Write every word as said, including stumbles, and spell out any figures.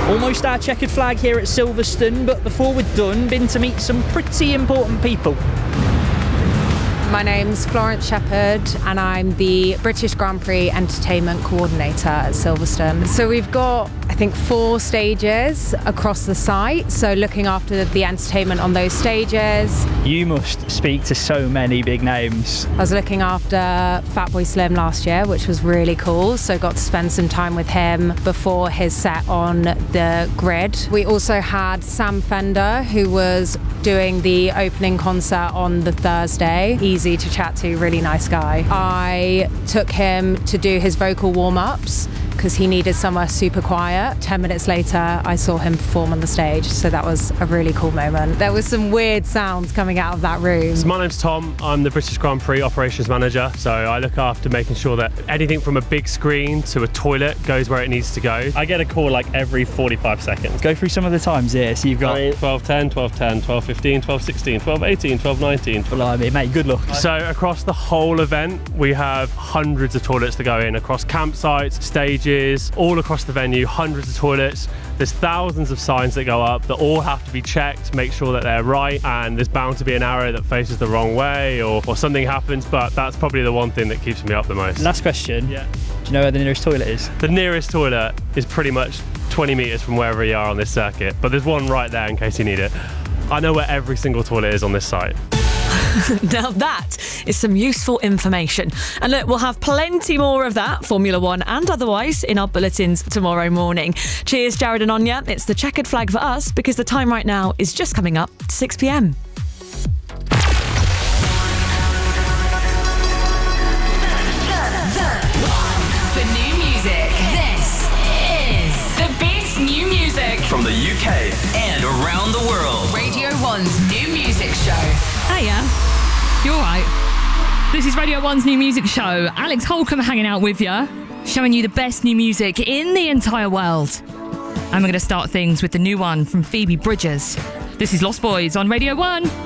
Almost our checkered flag here at Silverstone, but before we're done, been to meet some pretty important people. My name's Florence Shepherd and I'm the British Grand Prix Entertainment Coordinator at Silverstone. So we've got, I think, four stages across the site, so looking after the entertainment on those stages. You must speak to so many big names. I was looking after Fatboy Slim last year, which was really cool, so got to spend some time with him before his set on the grid. We also had Sam Fender, who was doing the opening concert on the Thursday. Easy to chat to, really nice guy. I took him to do his vocal warm-ups because he needed somewhere super quiet. Ten minutes later, I saw him perform on the stage, so that was a really cool moment. There was some weird sounds coming out of that room. So my name's Tom. I'm the British Grand Prix Operations Manager, so I look after making sure that anything from a big screen to a toilet goes where it needs to go. I get a call like every forty-five seconds. Go through some of the times here. So you've got twelve ten, twelve ten, twelve fifteen, twelve sixteen, twelve eighteen, twelve nineteen. Blimey, mate, good luck. So across the whole event, we have hundreds of toilets to go in across campsites, stages, all across the venue, hundreds of toilets. There's thousands of signs that go up that all have to be checked, make sure that they're right, and there's bound to be an arrow that faces the wrong way or, or something happens, but that's probably the one thing that keeps me up the most. Last question. Yeah. Do you know where the nearest toilet is? The nearest toilet is pretty much twenty metres from wherever you are on this circuit, but there's one right there in case you need it. I know where every single toilet is on this site. Now that is some useful information. And look, we'll have plenty more of that, Formula One and otherwise, in our bulletins tomorrow morning. Cheers, Jared and Anya. It's the checkered flag for us because the time right now is just coming up to six p.m. For new music, this is the best new music from the U K and around the world. Radio One's new music show. Hiya. You alright? This is Radio One's new music show. Alex Holcomb hanging out with you, showing you the best new music in the entire world. And we're going to start things with the new one from Phoebe Bridgers. This is Lost Boys on Radio One.